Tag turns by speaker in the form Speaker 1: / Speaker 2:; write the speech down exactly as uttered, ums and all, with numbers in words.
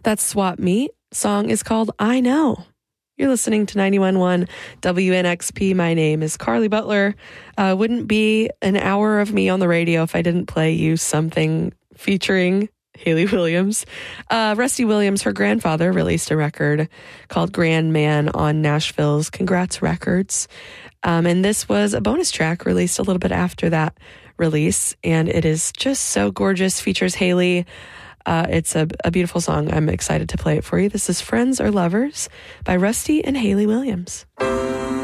Speaker 1: That's Swap Meet. Song is called I Know. You're listening to ninety-one point one W N X P. My name is Carly Butler. Uh, wouldn't be an hour of me on the radio if I didn't play you something featuring Hayley Williams. Uh, Rusty Williams, her grandfather, released a record called Grand Man on Nashville's Congrats Records. Um, and this was a bonus track released a little bit after that release. And it is just so gorgeous. Features Hayley. Uh, it's a, a beautiful song. I'm excited to play it for you. This is Friends or Lovers by Rusty and Hayley Williams.